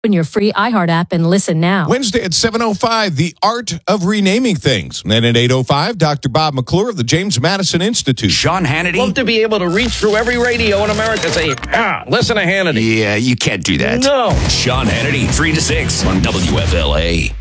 Open your free iHeart app and listen now. Wednesday at 7:05, The Art of Renaming Things. And then at 8:05, Dr. Bob McClure of the James Madison Institute. Sean Hannity. Love to be able to reach through every radio in America and say, listen to Hannity. Yeah, you can't do that. No. Sean Hannity, 3 to 6 on WFLA.